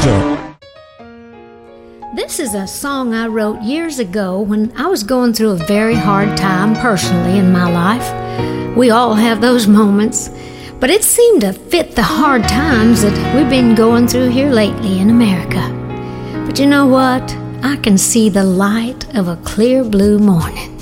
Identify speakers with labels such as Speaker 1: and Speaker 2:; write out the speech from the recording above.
Speaker 1: This is a song I wrote years ago when I was going through a very hard time personally in my life. We all have those moments, but it seemed to fit the hard times that we've been going through here lately in America. But you know what? I can see the light of a clear blue morning.